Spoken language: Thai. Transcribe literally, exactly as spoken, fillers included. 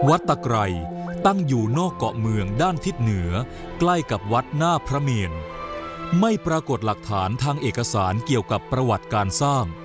วัดตะไคร่ตั้งอยู่นอกเกาะเมืองด้านทิศเหนือใกล้กับวัดหน้าพระเมรุไม่ปรากฏหลักฐานทางเอกสารเกี่ยวกับประวัติการสร้าง